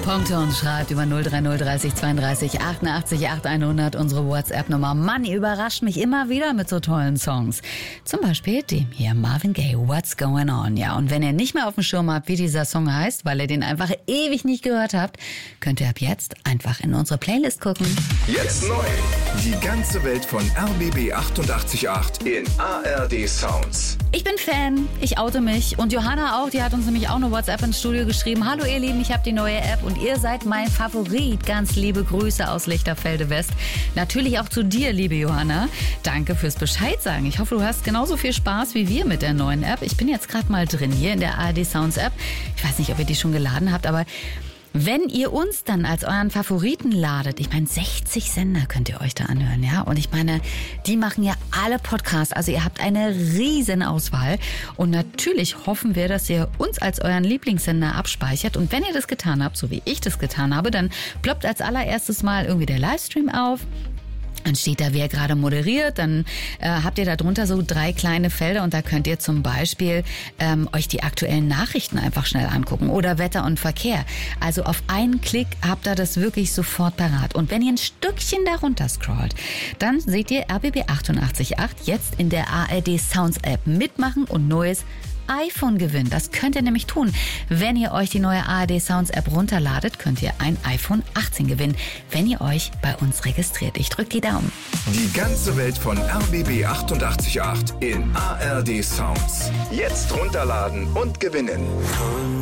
Punkte und schreibt über 030 30 32 88 8100 unsere WhatsApp-Nummer. Mann, ihr überrascht mich immer wieder mit so tollen Songs. Zum Beispiel dem hier, Marvin Gaye, What's Going On. Ja, und wenn ihr nicht mehr auf dem Schirm habt, wie dieser Song heißt, weil ihr den einfach ewig nicht gehört habt, könnt ihr ab jetzt einfach in unsere Playlist gucken. Jetzt neu. Die ganze Welt von RBB 888 in ARD Sounds. Ich bin Fan, ich oute mich und Johanna auch, die hat uns nämlich auch eine WhatsApp ins Studio geschrieben. Hallo ihr Lieben, ich habe die neue App und ihr seid mein Favorit. Ganz liebe Grüße aus Lichterfelde West. Natürlich auch zu dir, liebe Johanna. Danke fürs Bescheid sagen. Ich hoffe, du hast genauso viel Spaß wie wir mit der neuen App. Ich bin jetzt gerade mal drin hier in der ARD Sounds App. Ich weiß nicht, ob ihr die schon geladen habt, aber wenn ihr uns dann als euren Favoriten ladet, ich meine 60 Sender könnt ihr euch da anhören, ja? Und ich meine, die machen ja alle Podcasts, also ihr habt eine riesen Auswahl. Und natürlich hoffen wir, dass ihr uns als euren Lieblingssender abspeichert. Und wenn ihr das getan habt, so wie ich das getan habe, dann ploppt als allererstes mal irgendwie der Livestream auf. Dann steht da, wer gerade moderiert, dann habt ihr da drunter so 3 kleine Felder und da könnt ihr zum Beispiel euch die aktuellen Nachrichten einfach schnell angucken oder Wetter und Verkehr. Also auf einen Klick habt ihr das wirklich sofort parat. Und wenn ihr ein Stückchen darunter scrollt, dann seht ihr RBB 888 jetzt in der ARD Sounds App mitmachen und neues iPhone gewinnen. Das könnt ihr nämlich tun. Wenn ihr euch die neue ARD Sounds App runterladet, könnt ihr ein iPhone 18 gewinnen, wenn ihr euch bei uns registriert. Ich drücke die Daumen. Die ganze Welt von RBB 888 in ARD Sounds. Jetzt runterladen und gewinnen.